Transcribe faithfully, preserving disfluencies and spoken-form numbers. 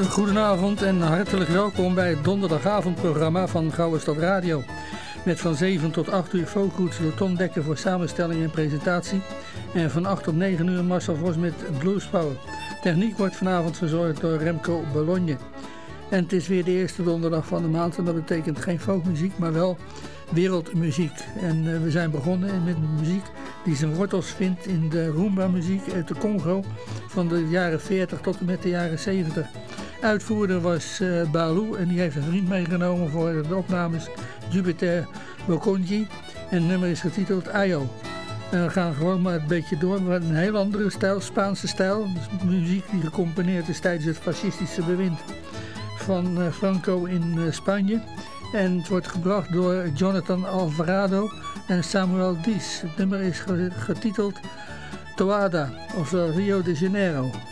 Goedenavond en hartelijk welkom bij het donderdagavondprogramma van Gouden Stad Radio. Met van zeven tot acht uur folkroots door Ton Dekker voor samenstelling en presentatie. En van acht tot negen uur Marcel Vos met Blues Power. Techniek wordt vanavond verzorgd door Remco Bologne. En het is weer de eerste donderdag van de maand en dat betekent geen folkmuziek, maar wel wereldmuziek. En uh, we zijn begonnen met muziek die zijn wortels vindt in de Rumba muziek uit de Congo van de jaren veertig tot en met de jaren zeventig. Uitvoerder was uh, Balou en die heeft een vriend meegenomen voor de opnames, Jupiter Bokonji. En het nummer is getiteld Ayo. En we gaan gewoon maar een beetje door met een heel andere stijl, Spaanse stijl. Dus muziek die gecomponeerd is tijdens het fascistische bewind van uh, Franco in uh, Spanje. En het wordt gebracht door Jonathan Alvarado en Samuel Diaz. Het nummer is getiteld Toada, ofwel Rio de Janeiro.